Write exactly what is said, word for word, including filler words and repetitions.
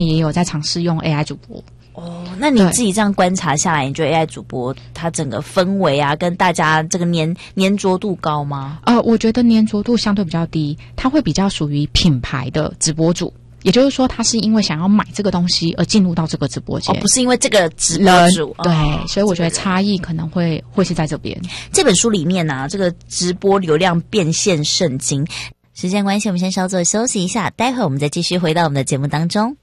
也有在尝试用 A I 主播。 哦，那你自己这样观察下来，你觉得 A I 主播它整个氛围啊，跟大家这个粘粘着度高吗？ 呃，我觉得粘着度相对比较低，它会比较属于品牌的直播主。也就是说，他是因为想要买这个东西而进入到这个直播间， 哦，不是因为这个直播主。 对， 哦， 所以我觉得差异可能会会是在这边。 这本书里面呢、啊，这个直播流量变现圣经。时间关系，我们先稍作休息一下，待会我们再继续回到我们的节目当中。